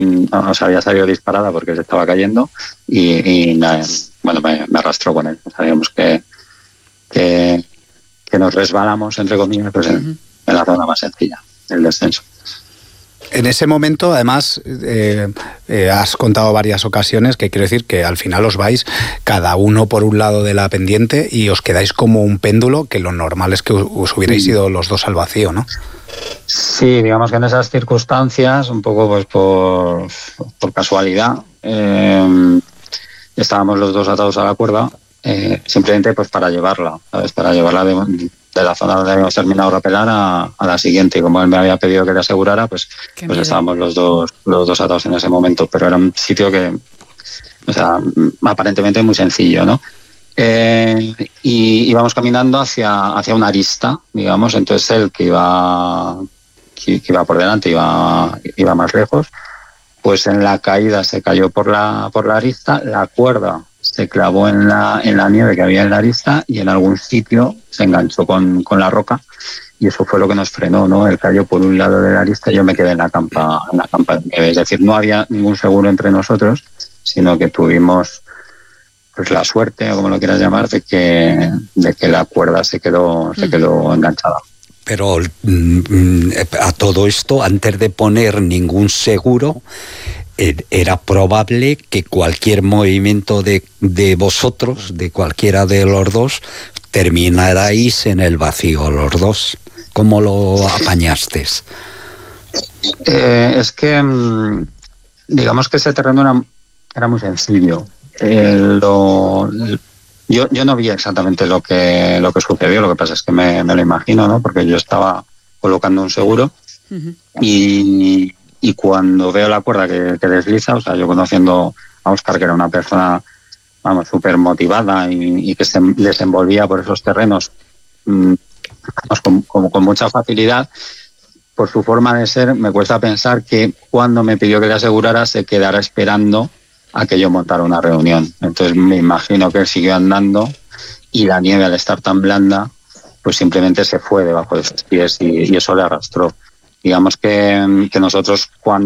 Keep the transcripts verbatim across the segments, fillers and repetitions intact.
o sea, había salido disparada porque se estaba cayendo y, y nada, bueno, me, me arrastró con él. O sea, digamos que, que, que nos resbalamos, entre comillas, pues en, en la zona más sencilla, el descenso. En ese momento, además, eh, eh, has contado varias ocasiones que quiero decir que al final os vais cada uno por un lado de la pendiente y os quedáis como un péndulo, que lo normal es que os hubierais ido los dos al vacío, ¿no? Sí, digamos que en esas circunstancias, un poco pues por, por casualidad, eh, estábamos los dos atados a la cuerda, eh, simplemente pues para llevarla, ¿sabes? Para llevarla de, de la zona donde habíamos terminado de rapelar a, a la siguiente. Y como él me había pedido que le asegurara, pues, pues estábamos los dos, los dos atados en ese momento. Pero era un sitio que, o sea, aparentemente muy sencillo, ¿no? Eh, y íbamos caminando hacia, hacia una arista, digamos, entonces él que iba, que, que iba por delante iba, iba más lejos, pues en la caída se cayó por la, por la arista, la cuerda se clavó en la, en la nieve que había en la arista y en algún sitio se enganchó con, con la roca y eso fue lo que nos frenó, ¿no? Él cayó por un lado de la arista y yo me quedé en la campa, en la campa de nieve, es decir, no había ningún seguro entre nosotros, sino que tuvimos pues la suerte, o como lo quieras llamar, de que, de que la cuerda se quedó, se quedó enganchada. Pero a todo esto, antes de poner ningún seguro, era probable que cualquier movimiento de, de vosotros, de cualquiera de los dos, terminarais en el vacío los dos. ¿Cómo lo apañaste? Eh, es que, digamos que ese terreno era, era muy sencillo. Eh, lo, yo, yo no vi exactamente lo que lo que sucedió, lo que pasa es que me, me lo imagino, ¿no? Porque yo estaba colocando un seguro uh-huh. y, y cuando veo la cuerda que, que desliza, o sea, yo conociendo a Óscar, que era una persona, vamos, súper motivada y, y que se desenvolvía por esos terrenos mmm, con, con, con mucha facilidad, por su forma de ser, me cuesta pensar que cuando me pidió que le asegurara se quedara esperando a que yo montara una reunión. Entonces me imagino que él siguió andando y la nieve, al estar tan blanda, pues simplemente se fue debajo de sus pies y, y eso le arrastró. Digamos que, que nosotros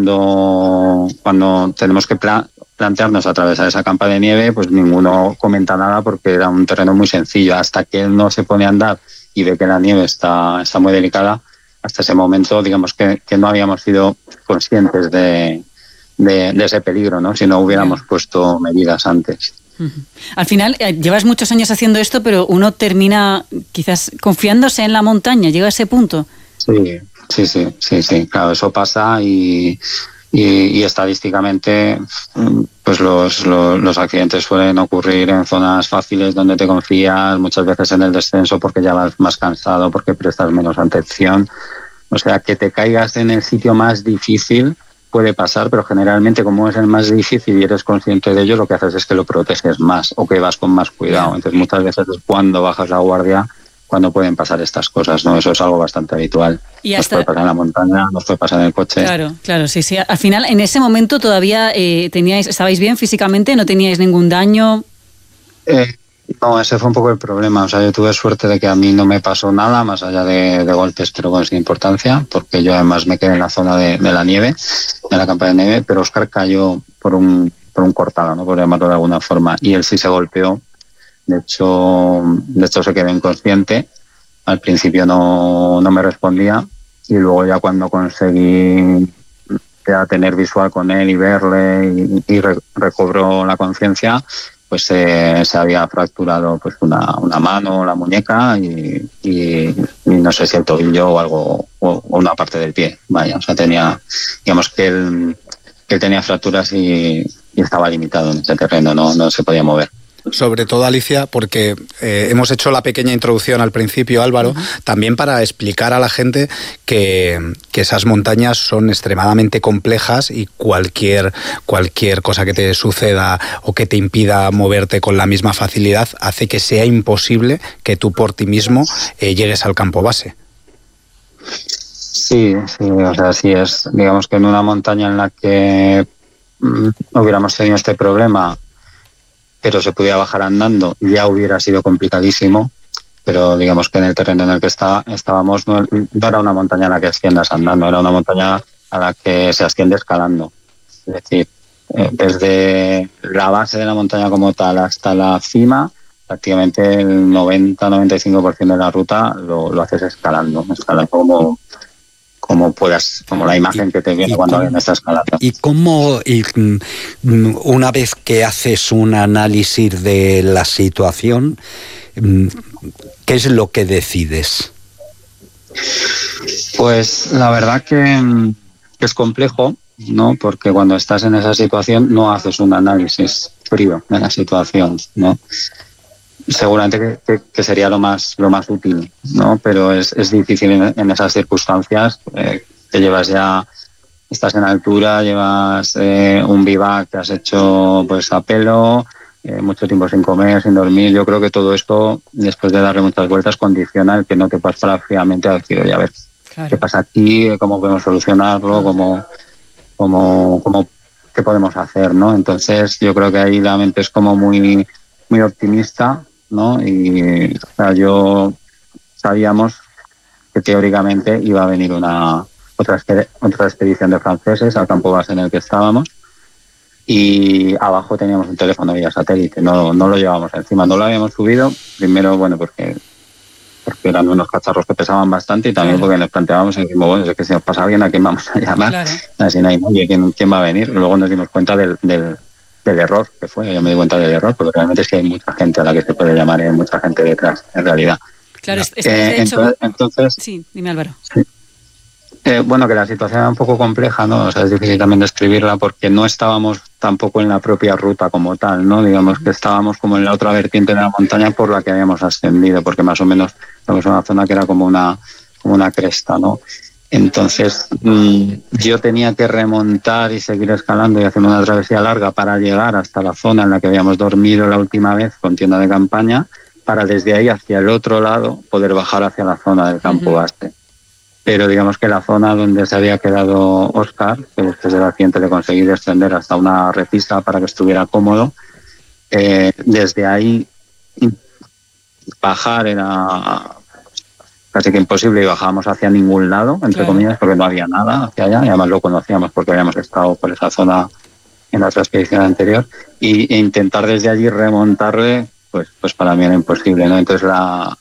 cuando, cuando tenemos que pla- plantearnos atravesar esa campa de nieve, pues ninguno comenta nada porque era un terreno muy sencillo. Hasta que él no se pone a andar y ve que la nieve está, está muy delicada, hasta ese momento digamos que, que no habíamos sido conscientes de De, de ese peligro, ¿no? Si no hubiéramos yeah. puesto medidas antes. Uh-huh. Al final, eh, llevas muchos años haciendo esto, pero uno termina quizás confiándose en la montaña, llega a ese punto. Sí, sí, sí, sí, sí. Claro, eso pasa y, y, y estadísticamente pues los, los, los accidentes suelen ocurrir en zonas fáciles donde te confías, muchas veces en el descenso porque ya vas más cansado, porque prestas menos atención. O sea, que te caigas en el sitio más difícil puede pasar, pero generalmente como es el más difícil y eres consciente de ello, lo que haces es que lo proteges más o que vas con más cuidado. Entonces muchas veces es cuando bajas la guardia cuando pueden pasar estas cosas, ¿no? Eso es algo bastante habitual. Y hasta... Nos puede pasar en la montaña, nos puede pasar en el coche. Claro, claro, sí, sí. Al final, en ese momento todavía eh, teníais, estabais bien físicamente, no teníais ningún daño. Eh, no, ese fue un poco el problema. O sea, yo tuve suerte de que a mí no me pasó nada, más allá de, de golpes, pero con sin importancia, porque yo además me quedé en la zona de, de la nieve, en la campa de nieve, pero Óscar cayó por un, por un cortado, ¿no? Por llamarlo de alguna forma, y él sí se golpeó. De hecho, de hecho se quedó inconsciente. Al principio no, no me respondía y luego ya cuando conseguí ya tener visual con él y verle y, y re, recobró la conciencia, pues se, se había fracturado pues una, una mano, la muñeca y, y, y no sé si el tobillo o algo, o, o una parte del pie. Vaya, o sea, tenía, digamos que él, que él tenía fracturas y, y estaba limitado en ese terreno, no, no se podía mover. Sobre todo, Alicia, porque eh, hemos hecho la pequeña introducción al principio, Álvaro, uh-huh. también para explicar a la gente que, que esas montañas son extremadamente complejas y cualquier, cualquier cosa que te suceda o que te impida moverte con la misma facilidad hace que sea imposible que tú por ti mismo eh, llegues al campo base. Sí, sí, o sea, sí es. Digamos que en una montaña en la que mm, hubiéramos tenido este problema, pero se podía bajar andando, ya hubiera sido complicadísimo, pero digamos que en el terreno en el que está, estábamos no, no era una montaña a la que asciendas andando, era una montaña a la que se asciende escalando. Es decir, eh, desde la base de la montaña como tal hasta la cima, prácticamente el noventa a noventa y cinco por ciento de la ruta lo, lo haces escalando, escalando como, como puedas, como la imagen y, que te viene cuando alguien está escalando. ¿Y cómo, y, una vez que haces un análisis de la situación, qué es lo que decides? Pues la verdad que, que es complejo, ¿no? Porque cuando estás en esa situación no haces un análisis frío de la situación, ¿no? Seguramente que, que, que sería lo más lo más útil, ¿no? Pero es, es difícil en, en esas circunstancias. Eh, te llevas ya, estás en altura, llevas eh, un vivac que has hecho pues a pelo, eh, mucho tiempo sin comer, sin dormir. Yo creo que todo esto, después de darle muchas vueltas, condiciona el que no te puedas parar fríamente a decir, oye, a ver, claro, ¿qué pasa aquí? ¿Cómo podemos solucionarlo? ¿Cómo, cómo, cómo, qué podemos hacer, ¿no? Entonces yo creo que ahí la mente es como muy, muy optimista, ¿no? Y o sea, yo sabíamos que teóricamente iba a venir una otra, otra expedición de franceses al campo base en el que estábamos, y abajo teníamos un teléfono vía satélite, no, no lo llevábamos encima, no lo habíamos subido, primero, bueno, porque, porque eran unos cacharros que pesaban bastante, y también claro, porque nos planteábamos, y dijimos, bueno, es que si nos pasa alguien, ¿a quién vamos a llamar? Claro. Así no hay nadie, ¿quién, quién va a venir? Luego nos dimos cuenta del, del del error que fue, yo me di cuenta del error, porque realmente es que hay mucha gente a la que se puede llamar y hay mucha gente detrás, en realidad. Claro, es, es, eh, de hecho... Entonces, entonces sí, dime Álvaro. Sí. Eh, bueno, que la situación era un poco compleja, ¿no? O sea, es difícil también describirla porque no estábamos tampoco en la propia ruta como tal, ¿no? Digamos que estábamos como en la otra vertiente de la montaña por la que habíamos ascendido, porque más o menos estamos en una zona que era como una, como una cresta, ¿no? Entonces mmm, yo tenía que remontar y seguir escalando y haciendo una travesía larga para llegar hasta la zona en la que habíamos dormido la última vez con tienda de campaña, para desde ahí hacia el otro lado poder bajar hacia la zona del campo uh-huh. base. Pero digamos que la zona donde se había quedado Óscar, que después del accidente le conseguí descender hasta una repisa para que estuviera cómodo, eh, desde ahí bajar era casi que imposible y bajábamos hacia ningún lado, entre claro. comillas, porque no había nada hacia allá, y además lo conocíamos porque habíamos estado por esa zona en la otra expedición anterior, y, e intentar desde allí remontarle, pues pues para mí era imposible, ¿no? Entonces la,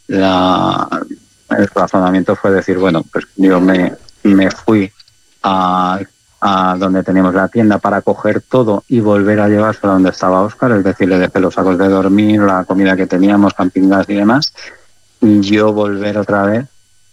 la el razonamiento fue decir, bueno, pues yo me, me fui a, a donde teníamos la tienda para coger todo y volver a llevárselo a donde estaba Óscar, es decir, le dejé los sacos de dormir, la comida que teníamos, camping gas y demás, yo volver otra vez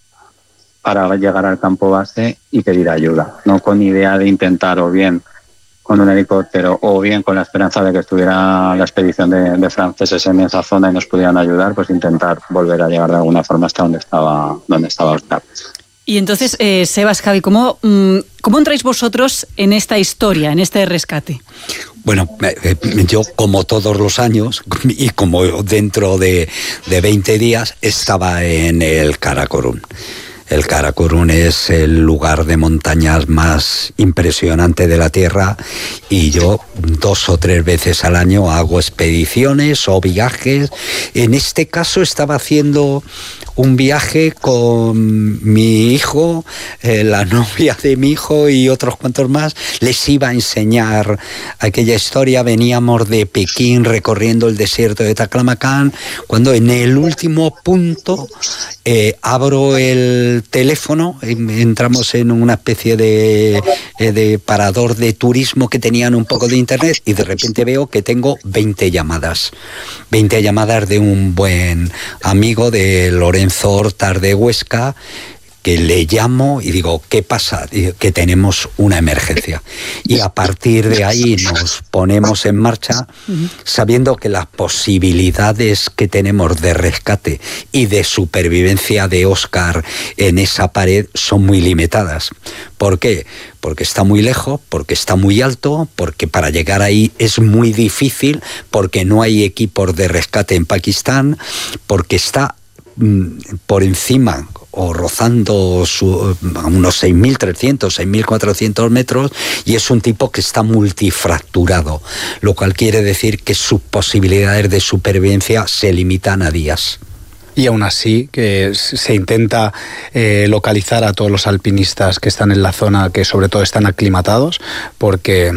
para llegar al campo base y pedir ayuda, no con idea de intentar o bien con un helicóptero o bien con la esperanza de que estuviera la expedición de, de franceses en esa zona y nos pudieran ayudar, pues intentar volver a llegar de alguna forma hasta donde estaba donde estaba Óscar. Y entonces, eh, Sebas, Javi, ¿cómo, ¿cómo entráis vosotros en esta historia, en este rescate? Bueno, yo como todos los años y como dentro de, de veinte días estaba en el Karakorum. El Karakorum es el lugar de montañas más impresionante de la Tierra, y yo dos o tres veces al año hago expediciones o viajes. En este caso estaba haciendo un viaje con mi hijo, eh, la novia de mi hijo y otros cuantos más. Les iba a enseñar aquella historia. Veníamos de Pekín recorriendo el desierto de Taklamakan, cuando en el último punto eh, abro el teléfono, entramos en una especie de, de parador de turismo que tenían un poco de internet, y de repente veo que tengo veinte llamadas. veinte llamadas de un buen amigo de Lorenzo Hortas de Huesca, que le llamo y digo, ¿qué pasa? Digo, que tenemos una emergencia. Y a partir de ahí nos ponemos en marcha, sabiendo que las posibilidades que tenemos de rescate y de supervivencia de Óscar en esa pared son muy limitadas. ¿Por qué? Porque está muy lejos, porque está muy alto, porque para llegar ahí es muy difícil, porque no hay equipos de rescate en Pakistán, porque está mmm, por encima o rozando su, unos seis mil trescientos, seis mil cuatrocientos metros, y es un tipo que está multifracturado, lo cual quiere decir que sus posibilidades de supervivencia se limitan a días. y aún así que se intenta eh, localizar a todos los alpinistas que están en la zona, que sobre todo están aclimatados, porque